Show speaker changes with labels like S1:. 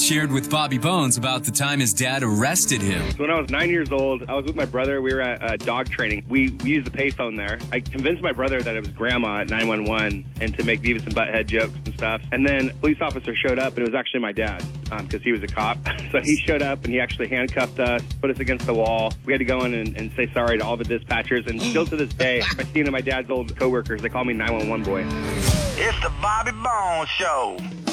S1: shared with Bobby Bones about the time his dad arrested him.
S2: So when I was 9 years old, I was with my brother. We were at dog training. We used the payphone there. I convinced my brother that it was grandma at 911 and to make Beavis and Butthead jokes and stuff. And then a police officer showed up, and it was actually my dad because he was a cop. So he showed up, and he actually handcuffed us, put us against the wall. We had to go in and say sorry to all the dispatchers. And still to this day, I see one of my dad's old coworkers. They call me 911 boy.
S3: It's the Bobby Bones Show.